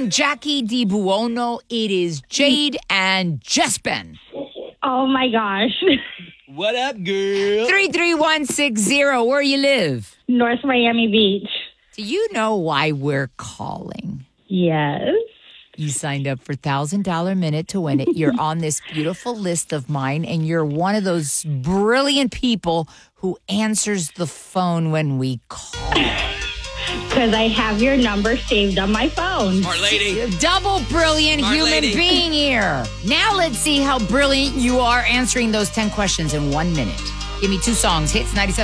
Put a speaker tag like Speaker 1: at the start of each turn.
Speaker 1: Featuring Jackie DiBuono, it is Jade and Jespen.
Speaker 2: Oh, my gosh.
Speaker 3: What up, girl?
Speaker 1: 33160, where you live?
Speaker 2: North Miami Beach.
Speaker 1: Do you know why we're calling?
Speaker 2: Yes.
Speaker 1: You signed up for $1,000 Minute to win it. You're on this beautiful list of mine, and you're one of those brilliant people who answers the phone when we call.
Speaker 2: Because I have your number saved on my phone.
Speaker 3: Smart lady.
Speaker 1: Double brilliant
Speaker 3: Smart
Speaker 1: human
Speaker 3: lady.
Speaker 1: being here. Now let's see how brilliant you are answering those 10 questions in 1 minute. Give me 2 songs. Hits 97.